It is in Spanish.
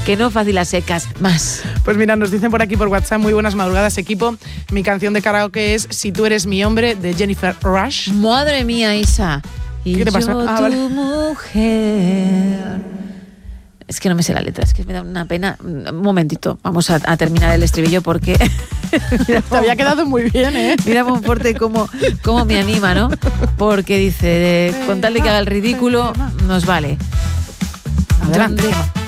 que no fácil a secas. Más. Pues mira, nos dicen por aquí por WhatsApp, muy buenas madrugadas, equipo. Mi canción de karaoke es Si tú eres mi hombre, de Jennifer Rush. Madre mía, Isa. Y ¿Qué te pasa? yo, tu mujer. Es que no me sé la letra, es que me da una pena. Un momentito, vamos a terminar el estribillo porque... Te había quedado muy bien, ¿eh? Mira Monforte cómo me anima, ¿no? Porque dice, con tal de que haga el ridículo, nos vale. Adelante.